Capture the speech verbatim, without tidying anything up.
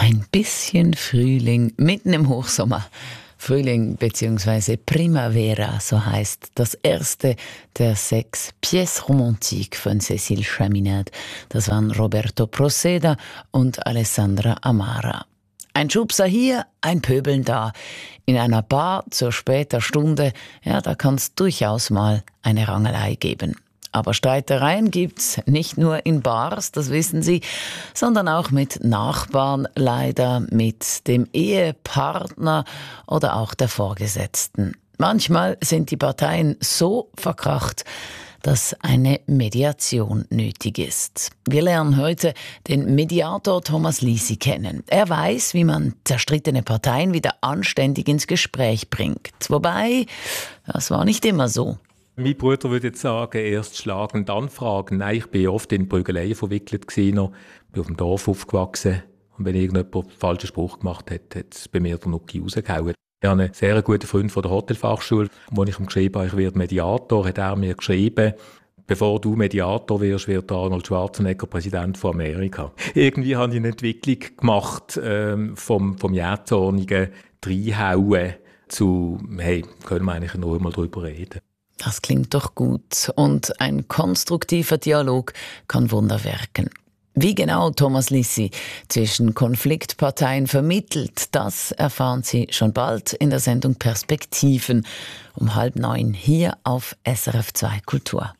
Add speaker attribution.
Speaker 1: Ein bisschen Frühling mitten im Hochsommer. Frühling bzw. Primavera, so heißt das erste der sechs Pièces romantiques von Cécile Chaminade. Das waren Roberto Proceda und Alessandra Amara. Ein Schubser hier, ein Pöbeln da. In einer Bar zur später Stunde, ja, da kann es durchaus mal eine Rangelei geben. Aber Streitereien gibt's nicht nur in Bars, das wissen Sie, sondern auch mit Nachbarn, leider mit dem Ehepartner oder auch der Vorgesetzten. Manchmal sind die Parteien so verkracht, dass eine Mediation nötig ist. Wir lernen heute den Mediator Thomas Lissi kennen. Er weiß, wie man zerstrittene Parteien wieder anständig ins Gespräch bringt. Wobei, das war nicht immer so.
Speaker 2: Mein Bruder würde jetzt sagen, erst schlagen, dann fragen. Nein, ich bin oft in Prügeleien verwickelt gewesen, noch. Ich bin auf dem Dorf aufgewachsen. Und wenn irgendjemand einen falschen Spruch gemacht hat, hat es bei mir der Nuki rausgehauen. Ich habe einen sehr guten Freund von der Hotelfachschule, wo ich ihm geschrieben habe, ich werde Mediator, hat er mir geschrieben, bevor du Mediator wirst, wird Arnold Schwarzenegger Präsident von Amerika. Irgendwie habe ich eine Entwicklung gemacht, ähm, vom, vom jähzornigen Reinhauen zu, hey, können wir eigentlich nur mal drüber reden.
Speaker 1: Das klingt doch gut. Und ein konstruktiver Dialog kann Wunder wirken. Wie genau Thomas Lissi zwischen Konfliktparteien vermittelt, das erfahren Sie schon bald in der Sendung Perspektiven um halb neun hier auf S R F zwei Kultur.